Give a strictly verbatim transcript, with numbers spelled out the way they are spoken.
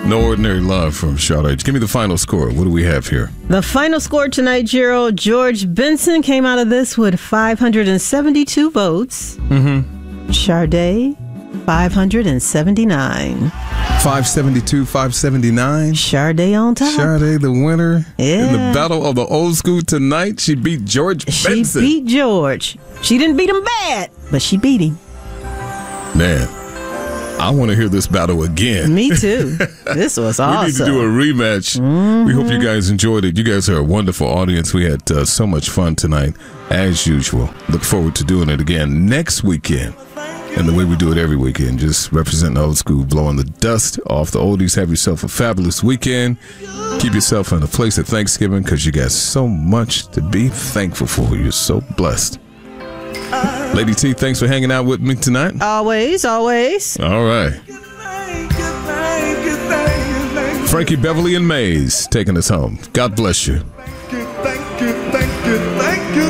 No Ordinary Love from Charlotte. Give me the final score. What do we have here? The final score tonight, Gerald. George Benson came out of this with five hundred seventy-two votes. Mm-hmm. Sade, five hundred seventy-nine. five seventy-two, five seventy-nine. Sade on top. Sade, the winner. Yeah. In the battle of the old school tonight, she beat George Benson. She beat George. She didn't beat him bad, but she beat him. Man, I want to hear this battle again. Me too. This was awesome. We need to do a rematch. Mm-hmm. We hope you guys enjoyed it. You guys are a wonderful audience. We had uh, so much fun tonight, as usual. Look forward to doing it again next weekend. And the way we do it every weekend, just representing the old school, blowing the dust off the oldies. Have yourself a fabulous weekend. Keep yourself in a place at Thanksgiving because you got so much to be thankful for. You're so blessed. Lady T, thanks for hanging out with me tonight. Always, always. All right. Frankie Beverly and Mays taking us home. God bless you. Thank you, thank you, thank you, thank you.